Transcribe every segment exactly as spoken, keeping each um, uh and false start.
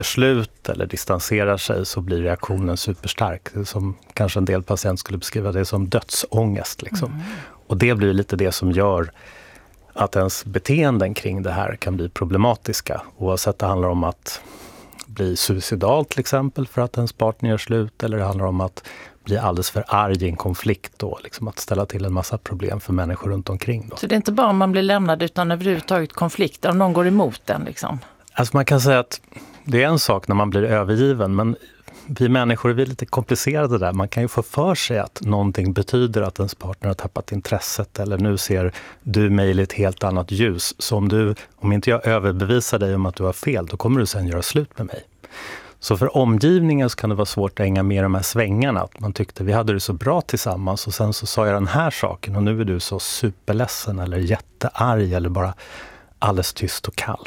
slut eller distanserar sig så blir reaktionen superstark. Som kanske en del patient skulle beskriva det som dödsångest. Liksom. Mm. Och det blir lite det som gör att ens beteenden kring det här kan bli problematiska. Oavsett det handlar om att bli suicidal till exempel för att ens partner gör slut, eller det handlar om att bli alldeles för arg i en konflikt då, liksom att ställa till en massa problem för människor runt omkring då. Så det är inte bara om man blir lämnad utan överhuvudtaget konflikter, om någon går emot den liksom? Alltså man kan säga att det är en sak när man blir övergiven, men vi människor är lite komplicerade där. Man kan ju få för sig att någonting betyder att ens partner har tappat intresset, eller nu ser du mig i ett helt annat ljus. Så om, du, om inte jag överbevisar dig om att du har fel, då kommer du sen göra slut med mig. Så för omgivningen så kan det vara svårt att hänga med i de här svängarna. Att man tyckte vi hade det så bra tillsammans och sen så sa jag den här saken och nu är du så superledsen eller jättearg eller bara alldeles tyst och kall.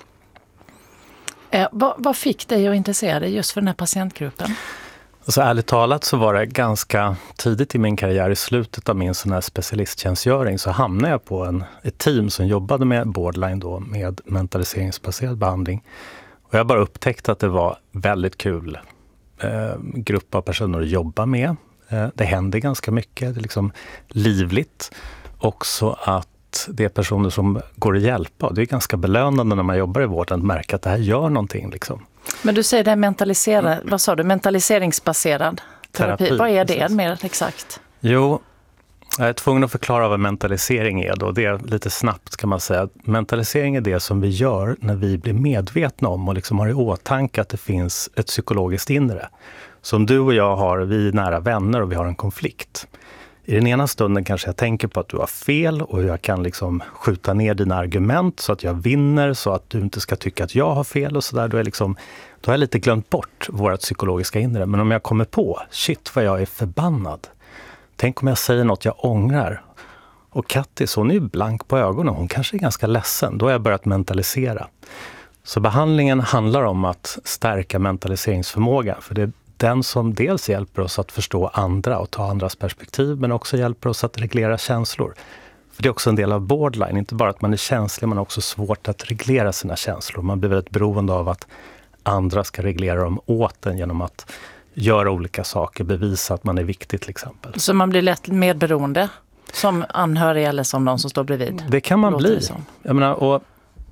Eh, vad, vad fick dig att intressera dig just för den här patientgruppen? Alltså, ärligt talat så var det ganska tidigt i min karriär, i slutet av min sån här specialisttjänstgöring, så hamnade jag på en, ett team som jobbade med borderline då, med mentaliseringsbaserad behandling. Och jag bara upptäckte att det var väldigt kul eh, grupp av personer att jobba med. Eh, det händer ganska mycket, det är liksom livligt. Också att det är personer som går att hjälpa. Det är ganska belönande när man jobbar i vården att märka att det här gör någonting. Liksom. Men du säger det här mentalisera, mm. vad sa du? Mentaliseringsbaserad terapi. terapi vad är det precis. Mer exakt? Jo, jag är tvungen att förklara vad mentalisering är då. Det är lite snabbt kan man säga. Mentalisering är det som vi gör när vi blir medvetna om och liksom har i åtanke att det finns ett psykologiskt inre. Som du och jag har, vi är nära vänner och vi har en konflikt. I den ena stunden kanske jag tänker på att du har fel och jag kan liksom skjuta ner dina argument så att jag vinner, så att du inte ska tycka att jag har fel och sådär. Då, är liksom, då har jag lite glömt bort vårt psykologiska inre. Men om jag kommer på, shit vad jag är förbannad. Tänk om jag säger något jag ångrar. Och Kattis, hon är ju blank på ögonen. Hon kanske är ganska ledsen. Då har jag börjat mentalisera. Så behandlingen handlar om att stärka mentaliseringsförmågan. För det är den som dels hjälper oss att förstå andra och ta andras perspektiv. Men också hjälper oss att reglera känslor. För det är också en del av borderline. Inte bara att man är känslig, man har också svårt att reglera sina känslor. Man blir väldigt beroende av att andra ska reglera dem åt en genom att göra olika saker, bevisa att man är viktig till exempel. Så man blir lätt medberoende som anhörig eller som någon som står bredvid? Det kan man bli. Jag menar, och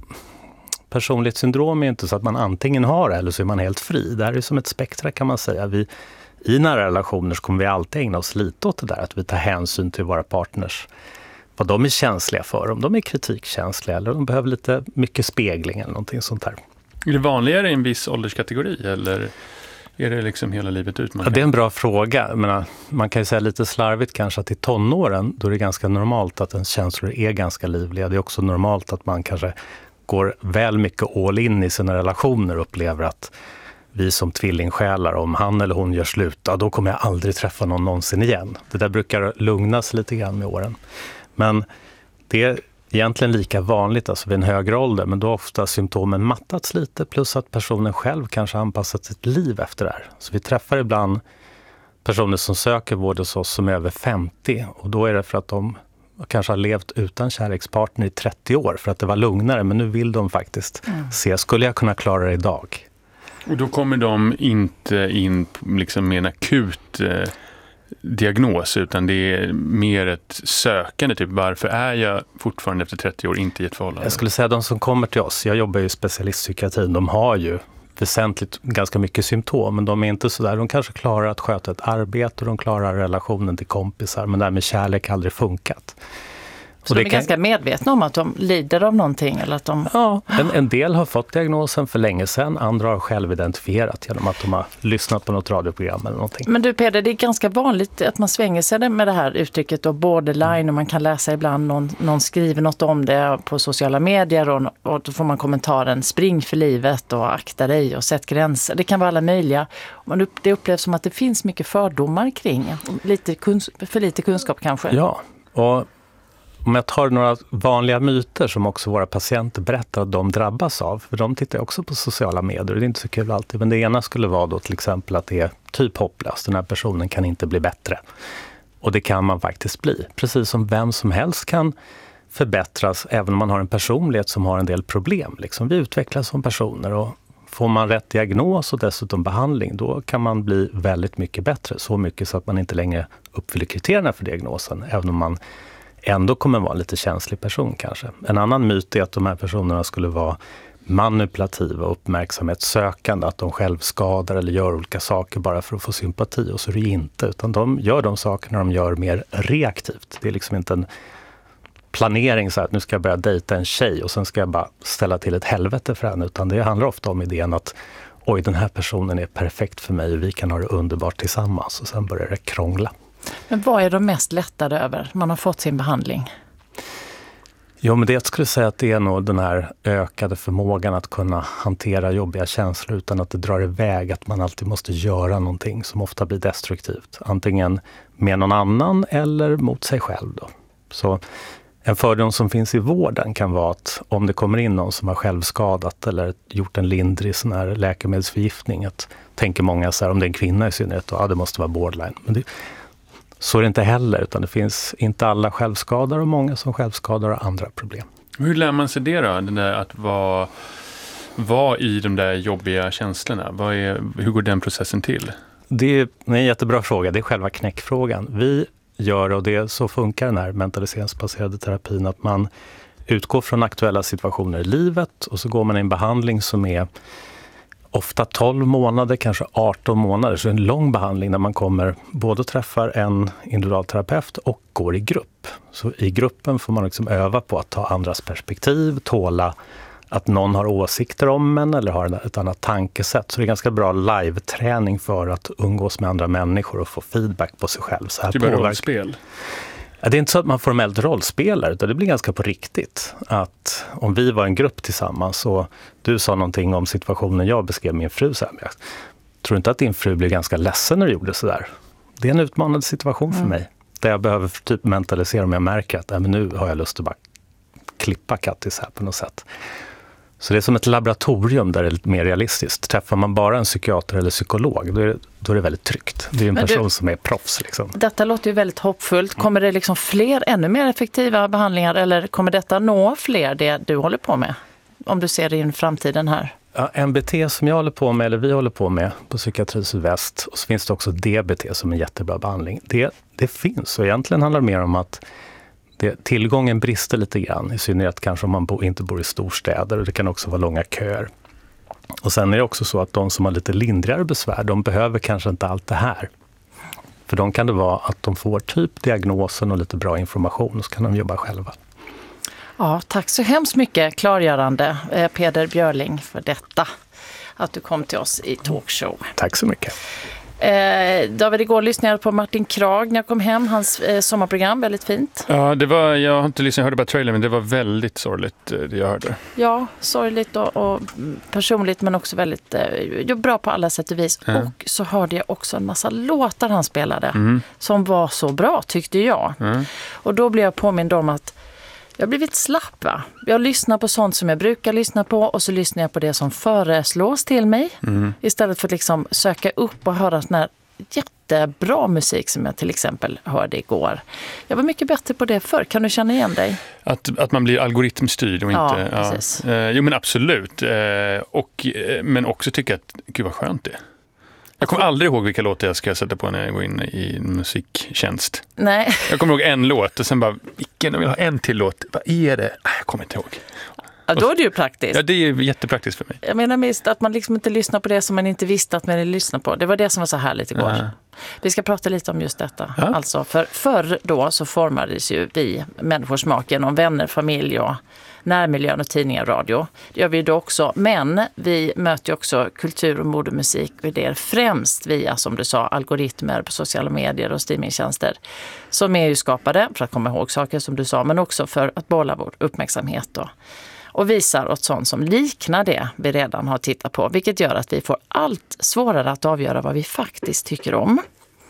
personlighetssyndrom är inte så att man antingen har eller så är man helt fri. Det här är som ett spektra kan man säga. Vi, i nära relationer så kommer vi alltid ägna oss lite åt det där. Att vi tar hänsyn till våra partners. Vad de är känsliga för. Om de är kritikkänsliga eller de behöver lite mycket spegling eller någonting sånt här. Är det vanligare i en viss ålderskategori eller är det liksom hela livet ut? Man ja, det är en bra fråga. Men man kan ju säga lite slarvigt kanske att i tonåren då är det ganska normalt att ens känslor är ganska livliga. Det är också normalt att man kanske går väl mycket all in i sina relationer och upplever att vi som tvillingsjälar, om han eller hon gör slut, ja, då kommer jag aldrig träffa någon någonsin igen. Det där brukar lugnas lite grann med åren. Men det är egentligen lika vanligt alltså vid en högre ålder, men då har ofta symptomen mattats lite plus att personen själv kanske anpassat sitt liv efter det här. Så vi träffar ibland personer som söker vård hos oss som är över femtio och då är det för att de kanske har levt utan kärlekspartner i trettio år för att det var lugnare, men nu vill de faktiskt mm. se, skulle jag kunna klara det idag? Och då kommer de inte in liksom med en akut eh, diagnos, utan det är mer ett sökande, typ varför är jag fortfarande efter trettio år inte i ett förhållande? Jag skulle säga att de som kommer till oss, jag jobbar ju i specialistpsykiatrin, de har ju väsentligt ganska mycket symptom, men de är inte så där. De kanske klarar att sköta ett arbete och de klarar relationen till kompisar, men det här med kärlek har aldrig funkat. Så de är kan... ganska medvetna om att de lider av någonting? Eller att de... Ja, en, en del har fått diagnosen för länge sedan, andra har själv identifierat genom att de har lyssnat på något radioprogram eller någonting. Men du Peder, det är ganska vanligt att man svänger sig med det här uttrycket då, borderline, och man kan läsa ibland någon, någon skriver något om det på sociala medier och, och då får man kommentaren spring för livet och akta dig och sätt gränser. Det kan vara alla möjliga. Men det upplevs som att det finns mycket fördomar kring, lite kuns- för lite kunskap kanske. Ja, och om jag tar några vanliga myter som också våra patienter berättar att de drabbas av, för de tittar också på sociala medier, det är inte så kul alltid, men det ena skulle vara då till exempel att det är typ hopplöst, den här personen kan inte bli bättre. Och det kan man faktiskt bli, precis som vem som helst kan förbättras även om man har en personlighet som har en del problem. Liksom, vi utvecklas som personer och får man rätt diagnos och dessutom behandling, då kan man bli väldigt mycket bättre. Så mycket så att man inte längre uppfyller kriterierna för diagnosen, även om man ändå kommer vara en lite känslig person kanske. En annan myt är att de här personerna skulle vara manipulativa och uppmärksamhetssökande, att de självskadar eller gör olika saker bara för att få sympati, och så är det inte, utan de gör de sakerna de gör mer reaktivt. Det är liksom inte en planering så att nu ska jag börja dejta en tjej och sen ska jag bara ställa till ett helvete för henne, utan det handlar ofta om idén att oj, den här personen är perfekt för mig och vi kan ha det underbart tillsammans, och sen börjar det krångla. Men vad är de mest lättade över? Man har fått sin behandling. Jo, men det jag skulle säga att det är nog den här ökade förmågan att kunna hantera jobbiga känslor utan att det drar iväg, att man alltid måste göra någonting som ofta blir destruktivt. Antingen med någon annan eller mot sig själv då. Så en fördel som finns i vården kan vara att om det kommer in någon som har självskadat eller gjort en lindrig sån här läkemedelsförgiftning, att tänker många så här, om det är en kvinna i synnerhet, då, ja, det måste vara borderline. Men det, så är det inte heller, utan det finns inte alla självskador och många som självskadar och andra problem. Hur lär man sig det då? Den där att vara, vara i de där jobbiga känslorna. Vad är, hur går den processen till? Det är en jättebra fråga. Det är själva knäckfrågan. Vi gör, och det så funkar den här mentaliseringsbaserade terapin, att man utgår från aktuella situationer i livet och så går man i en behandling som är ofta tolv månader, kanske arton månader. Så en lång behandling när man kommer både träffar en individualterapeut och går i grupp. Så i gruppen får man liksom öva på att ta andras perspektiv, tåla att någon har åsikter om en eller har ett annat tankesätt. Så det är ganska bra live-träning för att umgås med andra människor och få feedback på sig själv. Så här det är bara rollspel? Ja, det är inte så att man formellt rollspelar, utan det blir ganska på riktigt. Att om vi var en grupp tillsammans och du sa någonting om situationen jag beskrev min fru, så här, jag tror inte att din fru blev ganska ledsen när du gjorde så där. Det är en utmanande situation för mm. mig. Där jag behöver typ mentalisera om jag märker att äh, men nu har jag lust att bara klippa Kattis här på något sätt. Så det är som ett laboratorium där det är lite mer realistiskt. Träffar man bara en psykiater eller psykolog, då är det, då är det väldigt tryggt. Det är en Men person du, som är proffs. Liksom. Detta låter ju väldigt hoppfullt. Kommer det liksom fler, ännu mer effektiva behandlingar, eller kommer detta nå fler det du håller på med? Om du ser in framtiden här. Ja, M B T som jag håller på med, eller vi håller på med på Psykiatri Sydväst, och så finns det också D B T som en jättebra behandling. Det, det finns, och egentligen handlar det mer om att Det, tillgången brister lite grann, i synnerhet kanske om man bo, inte bor i storstäder, och det kan också vara långa köer. Och sen är det också så att de som har lite lindrigare besvär, de behöver kanske inte allt det här. För de kan det vara att de får typ diagnosen och lite bra information, och så kan de jobba själva. Ja, tack så hemskt mycket klargörande eh, Peder Björling för detta, att du kom till oss i talkshow. Tack så mycket. Eh, David, igår lyssnade jag på Martin Krag när jag kom hem, hans eh, sommarprogram, väldigt fint. Ja, det var, jag har inte lyssnat, jag hörde bara trailern, men det var väldigt sorgligt eh, det jag hörde. Ja, sorgligt och, och personligt, men också väldigt eh, bra på alla sätt och vis. Mm. Och så hörde jag också en massa låtar han spelade mm. som var så bra, tyckte jag. Mm. Och då blev jag påmind om att jag har blivit slapp, va? Jag lyssnar på sånt som jag brukar lyssna på, och så lyssnar jag på det som föreslås till mig. Mm. Istället för att liksom söka upp och höra sån här jättebra musik som jag till exempel hörde igår. Jag var mycket bättre på det förr. Kan du känna igen dig? Att, att man blir algoritmstyrd och ja, inte... Precis. Ja, eh, jo, men absolut. Eh, och, eh, men också tycka att, gud vad skönt det är. Jag kommer aldrig ihåg vilka låtar jag ska sätta på när jag går in i musiktjänst. Nej. Jag kommer ihåg en låt och sen bara, vilken, jag vill ha en till låt. Vad är det? Jag kommer inte ihåg. Ja, då är det ju praktiskt. Ja, det är jättepraktiskt för mig. Jag menar mest att man liksom inte lyssnar på det som man inte visste att man ville lyssna på. Det var det som var så härligt igår. Uh-huh. Vi ska prata lite om just detta. Uh-huh. Alltså för förr då så formades ju vi människors smak genom vänner, familj och närmiljön och tidningar och radio. Det gör vi då också. Men vi möter ju också kultur och modemusik och det är främst via, som du sa, algoritmer på sociala medier och streamingtjänster som är ju skapade för att komma ihåg saker som du sa, men också för att bolla vår uppmärksamhet då. Och visar åt sånt som liknar det vi redan har tittat på. Vilket gör att vi får allt svårare att avgöra vad vi faktiskt tycker om.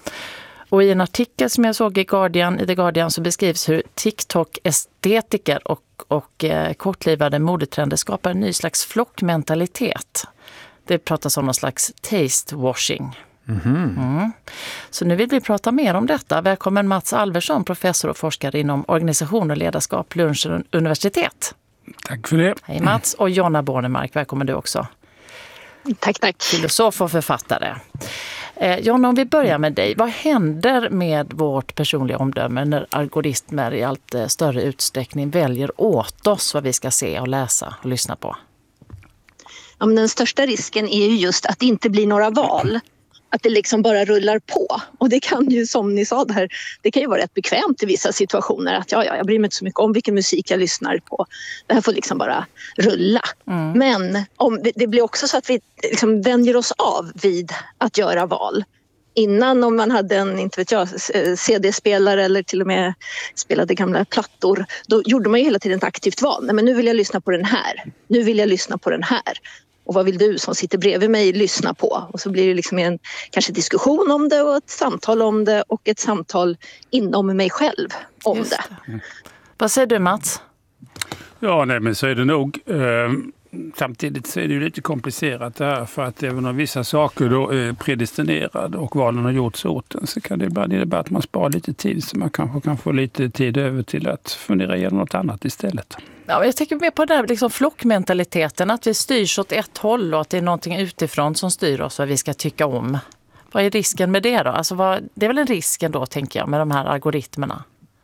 Och i en artikel som jag såg i Guardian, i The Guardian så beskrivs hur TikTok-estetiker och, och eh, kortlivade modetrender skapar en ny slags flockmentalitet. Det pratas om någon slags taste-washing. Mm-hmm. Mm. Så nu vill vi prata mer om detta. Välkommen Mats Alversson, professor och forskare inom organisation och ledarskap, Lunds universitet. Tack för det. Hej Mats. Och Jonna Bornemark, välkommen du också. Tack, tack. Filosof och författare. Eh, John, om vi börjar med dig. Vad händer med vårt personliga omdöme när algoritmer i allt större utsträckning väljer åt oss vad vi ska se och läsa och lyssna på? Ja, men den största risken är ju just att det inte blir några val. Att det liksom bara rullar på. Och det kan ju, som ni sa där, det kan ju vara rätt bekvämt i vissa situationer. Att ja, ja, jag bryr mig inte så mycket om vilken musik jag lyssnar på. Det här får liksom bara rulla. Mm. Men om, det blir också så att vi liksom vänjer oss av vid att göra val. Innan, om man hade en, inte vet jag, C D-spelare eller till och med spelade gamla plattor, då gjorde man ju hela tiden ett aktivt val. Nej, men nu vill jag lyssna på den här. Nu vill jag lyssna på den här. Och vad vill du som sitter bredvid mig lyssna på? Och så blir det liksom en kanske diskussion om det och ett samtal om det och ett samtal inom mig själv om Just det. det. Mm. Vad säger du, Mats? Ja, nej, men så är det nog. Eh, samtidigt så är det ju lite komplicerat det här, för att även om vissa saker då är predestinerade och valen har gjorts åt en, så kan det bara innebära att man sparar lite tid, så man kanske kan få lite tid över till att fundera igenom något annat istället. Ja, jag tänker mer på den här liksom flockmentaliteten, att vi styrs åt ett håll och att det är någonting utifrån som styr oss vad vi ska tycka om. Vad är risken med det då? Alltså vad, det är väl en risk ändå, tänker jag, med de här algoritmerna?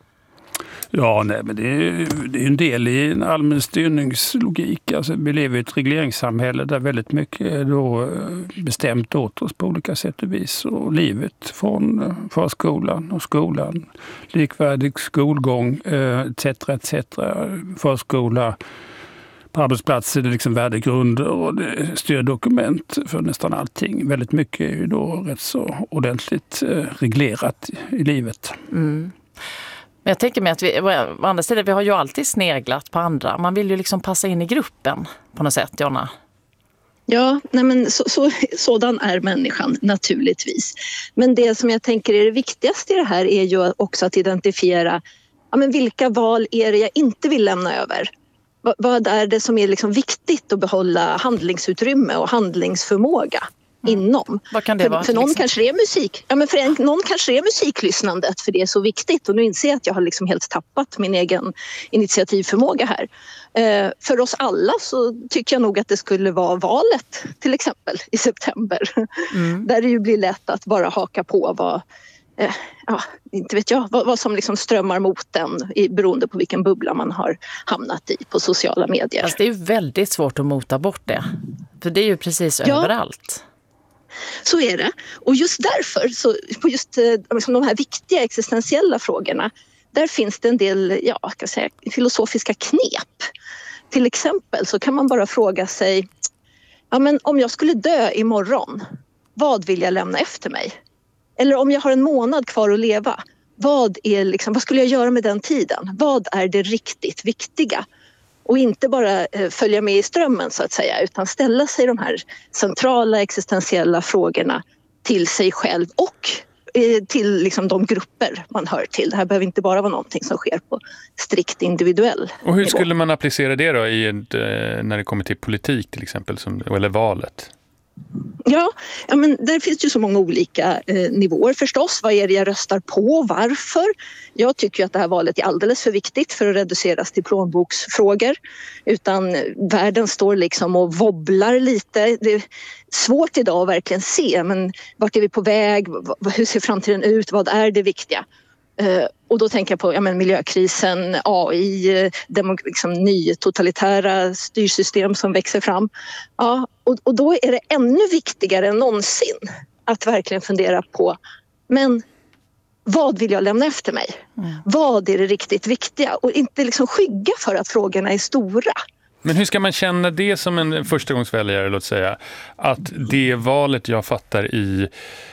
Ja, nej, men det är, det är en del i en allmän styrningslogik. Alltså, vi lever i ett regleringssamhälle där väldigt mycket är då bestämt åt oss på olika sätt och vis. Och livet från förskolan och skolan, likvärdig skolgång, et cetera et cetera. Förskola, på arbetsplatser, det är liksom värdegrunder och det är styrdokument för nästan allting. Väldigt mycket är ju då rätt så ordentligt reglerat i livet. Mm. Men jag tänker mig att vi, å andra sidan, vi har ju alltid sneglat på andra. Man vill ju liksom passa in i gruppen på något sätt, Jonna. Ja, nej men så, så, sådan är människan naturligtvis. Men det som jag tänker är det viktigaste i det här är ju också att identifiera ja, men vilka val är det jag inte vill lämna över. Vad, vad är det som är liksom viktigt att behålla handlingsutrymme och handlingsförmåga inom. Vad kan det för, vara? För någon kanske det är musik. Ja, men för en, någon kanske det är musiklyssnandet, för det är så viktigt. Och nu inser jag att jag har liksom helt tappat min egen initiativförmåga här. Eh, för oss alla så tycker jag nog att det skulle vara valet till exempel i september. Mm. Där det ju blir lätt att bara haka på vad, eh, ja, inte vet jag, vad, vad som liksom strömmar mot den i, beroende på vilken bubbla man har hamnat i på sociala medier. Alltså det är ju väldigt svårt att mota bort det. För det är ju precis ja. överallt. Så är det. Och just därför, så på just liksom de här viktiga existentiella frågorna, där finns det en del ja, kan säga, filosofiska knep. Till exempel så kan man bara fråga sig, ja, men om jag skulle dö imorgon, vad vill jag lämna efter mig? Eller om jag har en månad kvar att leva, vad, är liksom, vad skulle jag göra med den tiden? Vad är det riktigt viktiga? Och inte bara följa med i strömmen så att säga, utan ställa sig de här centrala existentiella frågorna till sig själv och till liksom de grupper man hör till. Det här behöver inte bara vara någonting som sker på strikt individuell Och hur nivå. skulle man applicera det då i ett, när det kommer till politik till exempel, som, eller valet? Ja, ja, men där finns ju så många olika eh, nivåer förstås. Vad är det jag röstar på? Varför? Jag tycker att det här valet är alldeles för viktigt för att reduceras till plånboksfrågor. Utan världen står liksom och wobblar lite. Det är svårt idag att verkligen se, men vart är vi på väg? Hur ser framtiden ut? Vad är det viktiga? Uh, och då tänker jag på ja, men miljökrisen, A I, demok- liksom, nya totalitära styrsystem som växer fram. Ja, och, och då är det ännu viktigare än någonsin att verkligen fundera på, men vad vill jag lämna efter mig? Mm. Vad är det riktigt viktiga? Och inte liksom skygga för att frågorna är stora. Men hur ska man känna det som en förstagångsväljare, låt säga, att det valet jag fattar i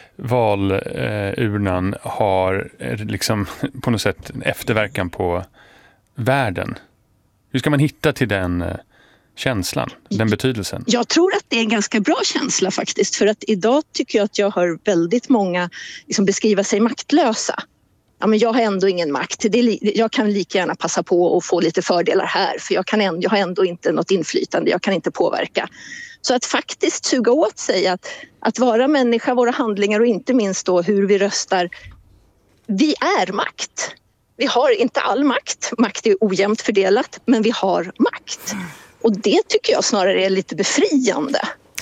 valurnan har liksom på något sätt en efterverkan på världen? Hur ska man hitta till den känslan, den betydelsen? Jag tror att det är en ganska bra känsla faktiskt, för att idag tycker jag att jag hör väldigt många liksom beskriva sig maktlösa. Ja, men jag har ändå ingen makt. Det är, jag kan lika gärna passa på att få lite fördelar här, för jag, kan ändå, jag har ändå inte något inflytande, jag kan inte påverka. Så att faktiskt suga åt sig att, att vara människa, våra handlingar och inte minst då hur vi röstar. Vi är makt. Vi har inte all makt. Makt är ojämnt fördelat, men vi har makt. Och det tycker jag snarare är lite befriande.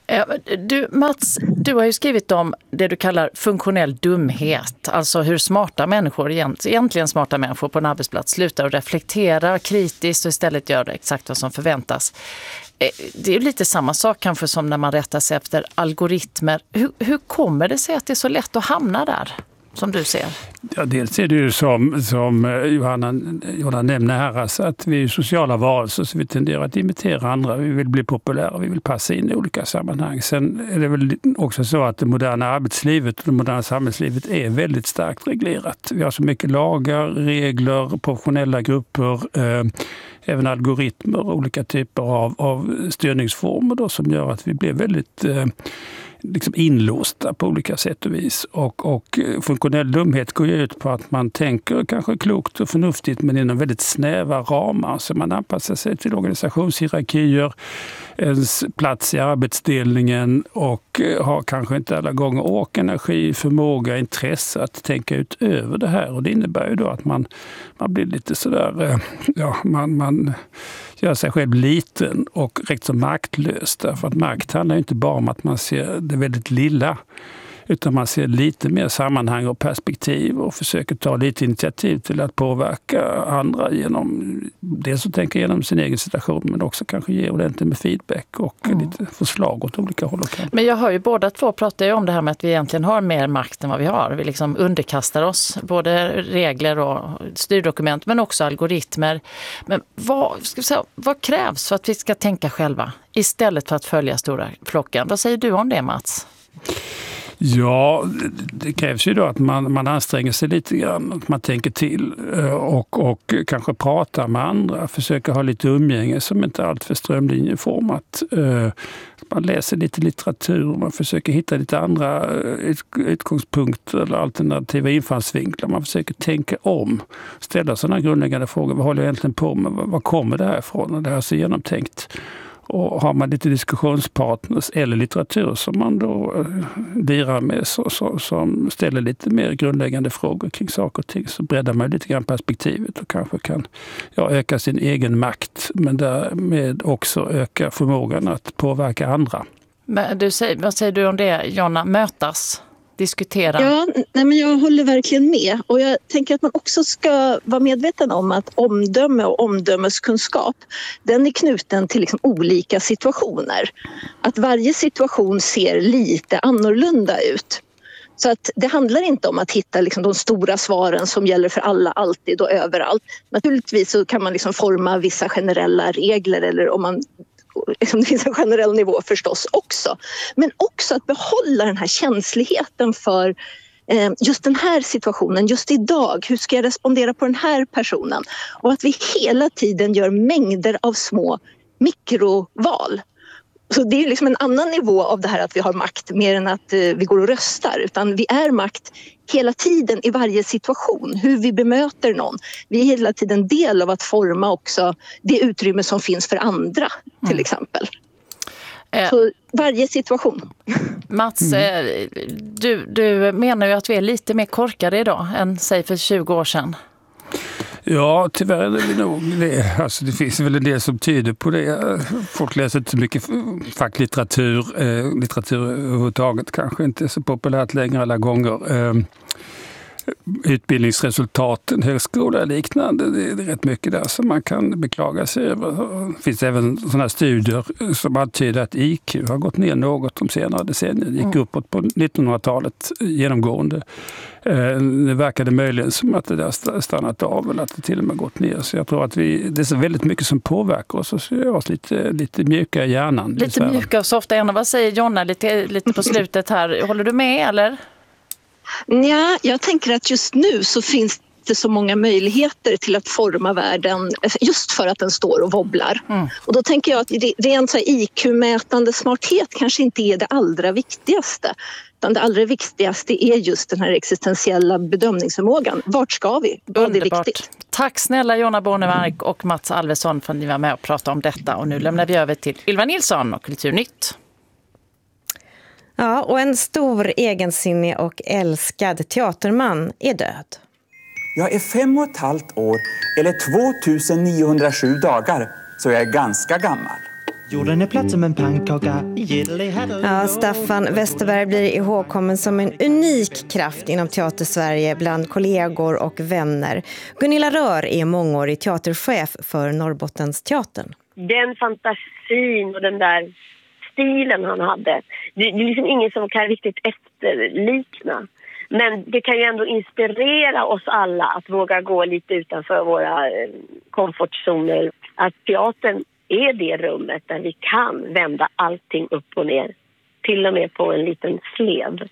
Du, Mats, du har ju skrivit om det du kallar funktionell dumhet. Alltså hur smarta människor, egentligen smarta människor på en arbetsplats slutar att reflektera kritiskt och istället gör det exakt vad som förväntas. Det är ju lite samma sak kanske som när man rättar sig efter algoritmer. Hur, hur kommer det sig att det är så lätt att hamna där, som du ser? Ja, dels är det ju som, som Johanna, Johanna nämner här, alltså att vi är sociala varelser, så vi tenderar att imitera andra. Vi vill bli populära, vi vill passa in i olika sammanhang. Sen är det väl också så att det moderna arbetslivet och det moderna samhällslivet är väldigt starkt reglerat. Vi har så mycket lagar, regler, professionella grupper, eh, även algoritmer och olika typer av, av styrningsformer då, som gör att vi blir väldigt eh, liksom inlåsta på olika sätt och vis. Och, och funktionell dumhet går ju ut på att man tänker kanske klokt och förnuftigt men inom väldigt snäva ramar. Så man anpassar sig till organisationshierarkier, ens plats i arbetsdelningen och har kanske inte alla gånger ork, energi, förmåga, intresse att tänka ut över det här. Och det innebär ju då att man, man blir lite sådär, ja, man, man gör sig själv liten och rätt så maktlös. Därför att makt handlar inte bara om att man ser det väldigt lilla, utan man ser lite mer sammanhang och perspektiv och försöker ta lite initiativ till att påverka andra genom dels att tänka igenom sin egen situation, men också kanske ge ordentligt med feedback och mm. lite förslag åt olika håll och kanter. Men jag hör ju båda två prata ju om det här med att vi egentligen har mer makt än vad vi har. Vi liksom underkastar oss både regler och styrdokument men också algoritmer. Men vad, ska vi säga, vad krävs för att vi ska tänka själva istället för att följa stora flocken? Vad säger du om det, Mats? Ja, det krävs ju då att man, man anstränger sig lite grann, att man tänker till och, och kanske pratar med andra, försöker ha lite umgänge som inte är allt för strömlinjeformat. Man läser lite litteratur, man försöker hitta lite andra utgångspunkter eller alternativa infallsvinklar. Man försöker tänka om, ställa sådana grundläggande frågor. Vad håller jag egentligen på med? Vad kommer det här ifrån? Och det här är så genomtänkt. Och har man lite diskussionspartners eller litteratur som man då dirar med så, så, som ställer lite mer grundläggande frågor kring saker och ting, så breddar man lite grann perspektivet och kanske kan ja, öka sin egen makt, men därmed också öka förmågan att påverka andra. Men du säger, vad säger du om det, Jonna? Mötas? Diskutera. Ja, nej men jag håller verkligen med. Och jag tänker att man också ska vara medveten om att omdöme och omdömeskunskap, den är knuten till liksom olika situationer. Att varje situation ser lite annorlunda ut. Så att det handlar inte om att hitta liksom de stora svaren som gäller för alla, alltid och överallt. Naturligtvis så kan man liksom forma vissa generella regler eller om man liksom det finns en generell nivå förstås också. Men också att behålla den här känsligheten för eh, just den här situationen, just idag. Hur ska jag respondera på den här personen? Och att vi hela tiden gör mängder av små mikroval. Så det är liksom en annan nivå av det här att vi har makt mer än att eh, vi går och röstar. Utan vi är makt hela tiden i varje situation. Hur vi bemöter någon. Vi är hela tiden del av att forma också det utrymme som finns för andra till mm. exempel. Eh. Så varje situation. Mats, mm. eh, du, du menar ju att vi är lite mer korkade idag än säg för tjugo år sedan. Ja, tyvärr är det nog det. Alltså, det finns väl en del som tyder på det. Folk läser inte så mycket facklitteratur. Eh, litteratur överhuvudtaget kanske inte är så populärt längre alla gånger. Eh, utbildningsresultaten, högskola och liknande, det är, det är rätt mycket där som man kan beklaga sig över. Det finns även sådana studier som antyder att I Q har gått ner något de senare decennierna. Det gick uppåt på nittonhundratalet genomgående. Det verkade möjligen som att det där stannat av eller att det till och med gått ner. Så jag tror att vi, det är så väldigt mycket som påverkar oss och så gör oss lite, lite mjuka i hjärnan. Lite mjuka och softa hjärnan. Vad säger Jonna lite, lite på slutet här? Håller du med eller? Ja, jag tänker att just nu så finns det så många möjligheter till att forma världen just för att den står och wobblar. Mm. Och då tänker jag att rent så här I Q-mätande smarthet kanske inte är det allra viktigaste. Utan det allra viktigaste är just den här existentiella bedömningsförmågan. Vart ska vi? Då är det viktigt. Tack snälla Jonna Bornemark och Mats Alvesson för att ni var med och pratade om detta. Och nu lämnar vi över till Ylva Nilsson och Kulturnytt. Ja, och en stor, egensinnig och älskad teaterman är död. Jag är fem och ett halvt år, eller tvåtusen niohundrasju dagar, så jag är ganska gammal. Jorden är platt som en pannkaka. Ja, Staffan Westerberg blir ihågkommen som en unik kraft inom teatersverige bland kollegor och vänner. Gunilla Rör är mångårig teaterchef för Norrbottensteatern. Den fantasin och den där stilen han hade, det är liksom ingen som kan riktigt efterlikna. Men det kan ju ändå inspirera oss alla att våga gå lite utanför våra komfortzoner. Att teatern är det rummet där vi kan vända allting upp och ner. Till och med på en liten slev.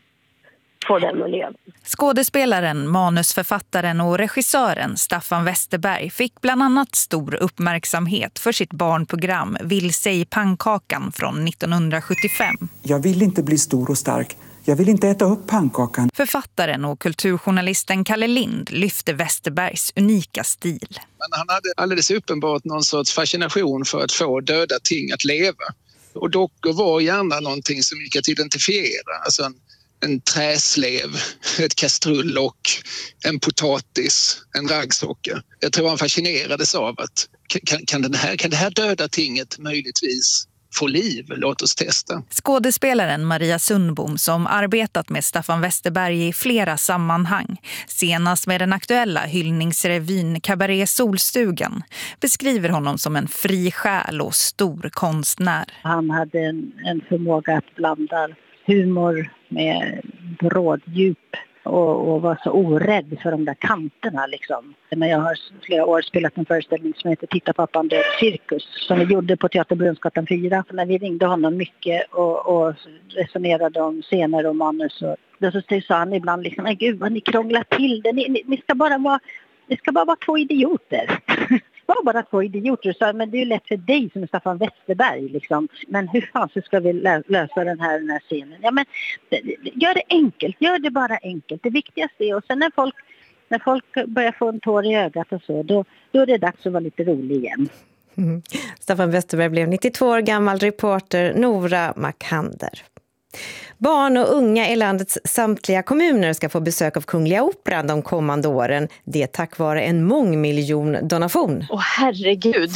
Få den att leva. Skådespelaren, manusförfattaren och regissören Staffan Westerberg fick bland annat stor uppmärksamhet för sitt barnprogram Vilse i pannkakan från nittonhundrasjuttiofem. Jag vill inte bli stor och stark. Jag vill inte äta upp pannkakan. Författaren och kulturjournalisten Kalle Lind lyfte Westerbergs unika stil. Men han hade alldeles uppenbart någon sorts fascination för att få döda ting att leva. Och dockor var gärna någonting som gick att identifiera. Alltså en, en träslev, ett kastrull och en potatis, en raggsockar. Jag tror han fascinerades av att kan, kan, den här, kan det här döda tinget möjligtvis få liv? Låt oss testa. Skådespelaren Maria Sundbom som arbetat med Staffan Westerberg i flera sammanhang, senast med den aktuella hyllningsrevyn Cabaret Solstugan, beskriver honom som en fri själ och stor konstnär. Han hade en, en förmåga att blanda humor med bråddjup och, och var så orädd för de där kanterna liksom. Men jag har flera år spelat en föreställning som heter Titta pappan, det är cirkus som vi gjorde på Teater Brunnsgatan fyra. När vi ringde honom mycket och, och resonerade om scener och manus och då så sa han ibland liksom, nej gud vad ni krånglar till det, ni, ni, ni ska bara vara ni ska bara vara två idioter. Var bara två idioter, så men det är ju lätt för dig som är Staffan Westerberg liksom. Men hur fan så ska vi lö- lösa den här, den här scenen? Ja men gör det enkelt, gör det bara enkelt. Det viktigaste är, och sen när folk när folk börjar få en tår i ögat och så, då, då är det dags att vara lite rolig igen. Mm. Staffan Westerberg blev nittiotvå år gammal, reporter Nora Makander. Barn och unga i landets samtliga kommuner ska få besök av Kungliga Operan de kommande åren. Det tack vare en mångmiljondonation. Åh herregud!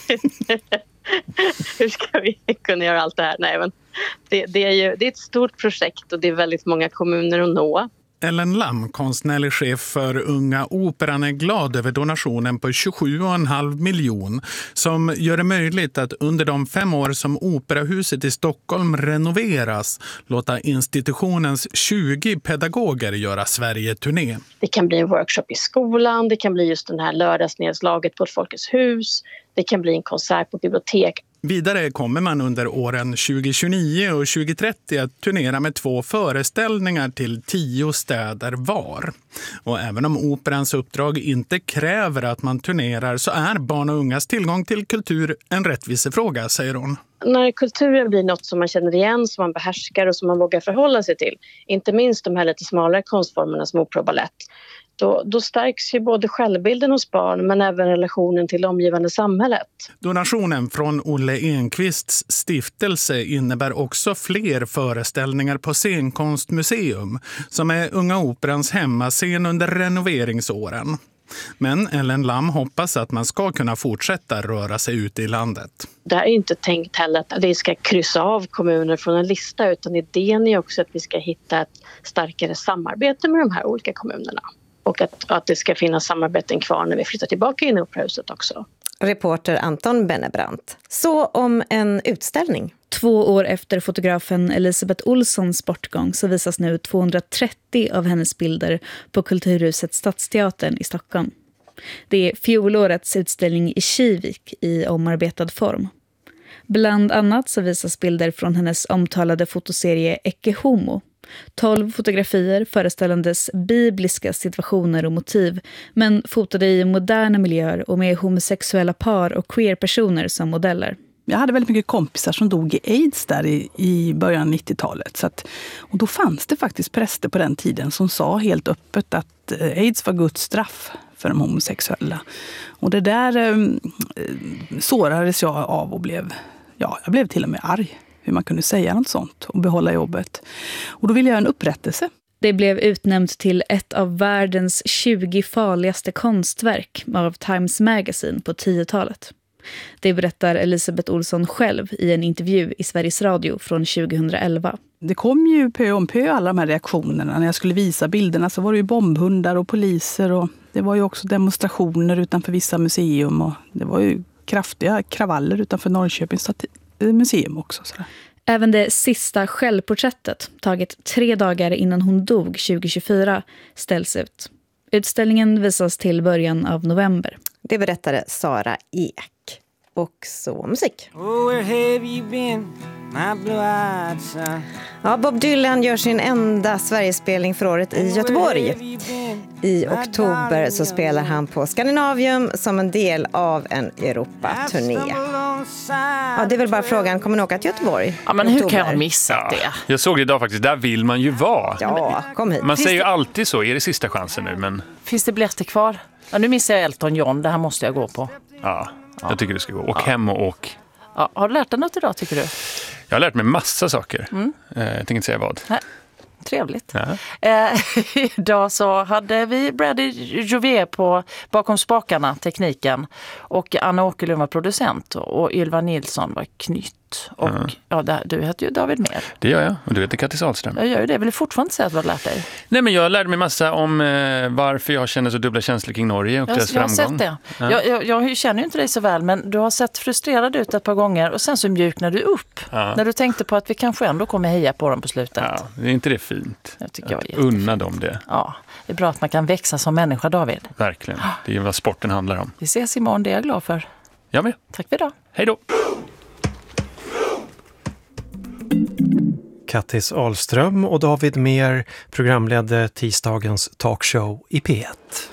Hur ska vi kunna göra allt det här? Nej, men det, det, är ju, det är ett stort projekt och det är väldigt många kommuner att nå. Ellen Lam, konstnärlig chef för Unga Operan, är glad över donationen på tjugosju komma fem miljon som gör det möjligt att under de fem år som Operahuset i Stockholm renoveras låta institutionens tjugo pedagoger göra Sverige-turné. Det kan bli en workshop i skolan, det kan bli just den här lördagsnedslaget på ett Folkets hus, det kan bli en konsert på bibliotek. Vidare kommer man under åren tjugo tjugonio och tjugo trettio att turnera med två föreställningar till tio städer var. Och även om operans uppdrag inte kräver att man turnerar så är barn och ungas tillgång till kultur en rättvisefråga, säger hon. När kulturen blir något som man känner igen, som man behärskar och som man vågar förhålla sig till, inte minst de här lite smalare konstformerna som opera och ballett, Då, då stärks ju både självbilden hos barn men även relationen till det omgivande samhället. Donationen från Olle Enqvists stiftelse innebär också fler föreställningar på Scenkonstmuseum som är Unga Operans hemmascen under renoveringsåren. Men Ellen Lam hoppas att man ska kunna fortsätta röra sig ute i landet. Det är inte tänkt heller att vi ska kryssa av kommuner från en lista, utan idén är också att vi ska hitta ett starkare samarbete med de här olika kommunerna. Och att, att det ska finnas samarbeten kvar när vi flyttar tillbaka in i Operahuset också. Reporter Anton Bennebrandt. Så om en utställning. Två år efter fotografen Elisabeth Olssons bortgång så visas nu tvåhundratrettio av hennes bilder på Kulturhuset Stadsteatern i Stockholm. Det är fjolårets utställning i Kivik i omarbetad form. Bland annat så visas bilder från hennes omtalade fotoserie Ecce Homo. Tolv fotografier föreställandes bibliska situationer och motiv, men fotade i moderna miljöer och med homosexuella par och queer-personer som modeller. Jag hade väldigt mycket kompisar som dog i AIDS där i, i början av nittiotalet. Så att, och då fanns det faktiskt präster på den tiden som sa helt öppet att AIDS var Guds straff för de homosexuella. Och det där eh, sårades jag av och blev, ja, jag blev till och med arg. Hur man kunde säga något sånt och behålla jobbet. Och då ville jag göra en upprättelse. Det blev utnämnt till ett av världens tjugo farligaste konstverk av Times Magazine på tiotalet. Det berättar Elisabeth Olsson själv i en intervju i Sveriges Radio från tjugohundraelva. Det kom ju pö om pö alla de här reaktionerna. När jag skulle visa bilderna så var det ju bombhundar och poliser. Och det var ju också demonstrationer utanför vissa museum. Och det var ju kraftiga kravaller utanför Norrköpings museum också. Sådär. Även det sista självporträttet, taget tre dagar innan hon dog tjugohundratjugofyra, ställs ut. Utställningen visas till början av november. Det berättade Sara Ek. Och så musik. Oh, where have you been, my blue-eyed son? Ja, Bob Dylan gör sin enda Sverigespelning för året i Göteborg. I oktober så spelar han på Skandinavium som en del av en Europaturné. Ja, det är väl bara frågan, kommer ni åka till Göteborg? Ja, men hur kan jag missa ja, det? Jag såg det idag faktiskt, där vill man ju vara. Ja, kom hit. Man Finns säger ju det... alltid så, är det sista chansen nu? Men... Finns det biljetter kvar? Ja, nu missar jag Elton John, det här måste jag gå på. Ja, jag ja. tycker du ska gå. Åk ja. hem och åk. Ja, har du lärt dig något idag, tycker du? Jag har lärt mig massa saker. Mm. Jag tänker inte säga vad. Nej. Trevligt. Eh, idag så hade vi Brady Jouvier på bakom spakarna, tekniken. Och Anna Åkerlund var producent och Ylva Nilsson var knytt. Och mm. ja, där, du heter ju David Mer. Det gör jag. Och du heter Kattis Ahlström. Jag gör ju det. Vill du fortfarande säga att du har lärt dig? Nej, men jag lärde mig massa om eh, varför jag känner så dubbla känslor kring Norge och jag, deras jag framgång. Jag har sett det. Ja. Jag, jag, jag känner ju inte dig så väl, men du har sett frustrerad ut ett par gånger och sen så mjuknade du upp. Ja. När du tänkte på att vi kanske ändå kommer heja på dem på slutet. Ja, det är inte det fint? Jag tycker jag är unna dem det. Ja, det är bra att man kan växa som människa, David. Verkligen. Det är vad sporten handlar om. Vi ses imorgon, det är jag glad för. Jag med. Tack för idag. Hej då. Kattis Ahlström och David Mer programledde tisdagens talkshow i P ett.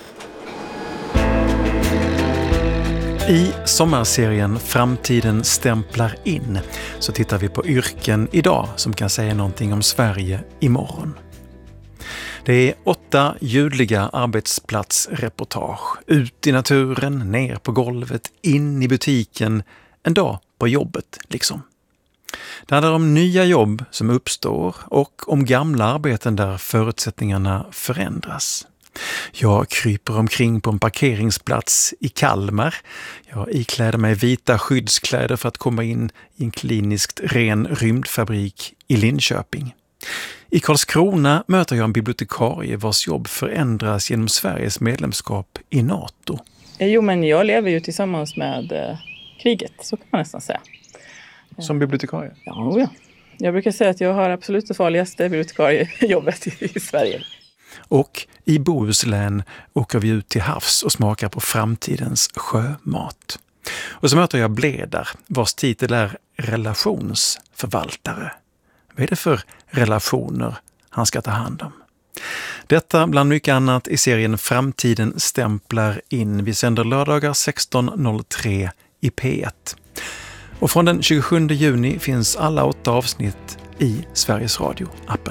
I sommarserien Framtiden stämplar in så tittar vi på yrken idag som kan säga någonting om Sverige imorgon. Det är åtta ljudliga arbetsplatsreportage. Ut i naturen, ner på golvet, in i butiken, en dag på jobbet liksom. Det handlar om nya jobb som uppstår och om gamla arbeten där förutsättningarna förändras. Jag kryper omkring på en parkeringsplats i Kalmar. Jag ikläder mig vita skyddskläder för att komma in i en kliniskt ren rymdfabrik i Linköping. I Karlskrona möter jag en bibliotekarie vars jobb förändras genom Sveriges medlemskap i NATO. Jo, men jag lever ju tillsammans med eh, kriget, så kan man nästan säga. Som bibliotekarie? Ja, ja. Jag brukar säga att jag har absolut det farligaste bibliotekariejobbet i, i Sverige. Och i Bohuslän åker vi ut till havs och smakar på framtidens sjömat. Och så möter jag Bledar, vars titel är relationsförvaltare. Vad är det för relationer han ska ta hand om? Detta bland mycket annat i serien Framtiden stämplar in. Vi sänder lördagar sexton noll tre i P ett. Och från den tjugosjunde juni finns alla åtta avsnitt i Sveriges Radio-appen.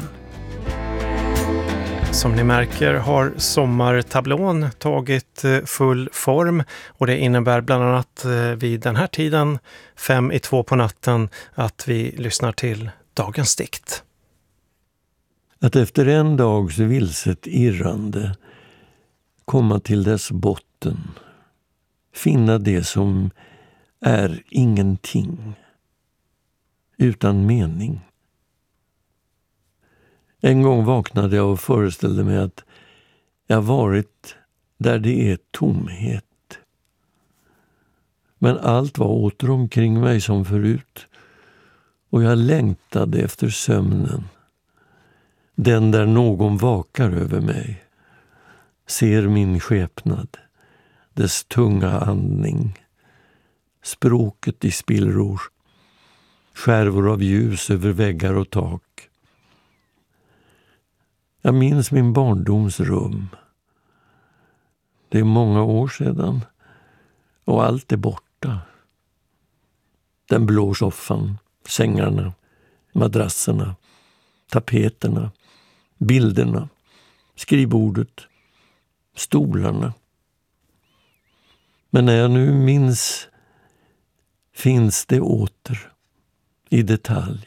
Som ni märker har sommartablån tagit full form och det innebär bland annat vid den här tiden, fem i två på natten, att vi lyssnar till dagens dikt. Att efter en dags vilset irrande komma till dess botten, finna det som är ingenting, utan mening. En gång vaknade jag och föreställde mig att jag varit där det är tomhet. Men allt var åter omkring mig som förut och jag längtade efter sömnen. Den där någon vakar över mig, ser min skepnad, dess tunga andning, språket i spillror, skärvor av ljus över väggar och tak. Jag minns min barndoms rum. Det är många år sedan och allt är borta. Den blå soffan, sängarna, madrasserna, tapeterna, bilderna, skrivbordet, stolarna. Men när jag nu minns finns det åter i detalj.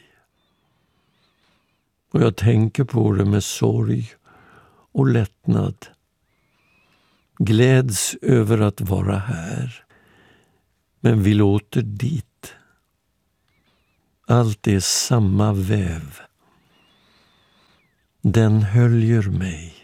Och jag tänker på det med sorg och lättnad. Gläds över att vara här. men vill åter dit. Allt är samma väv. Den höljer mig.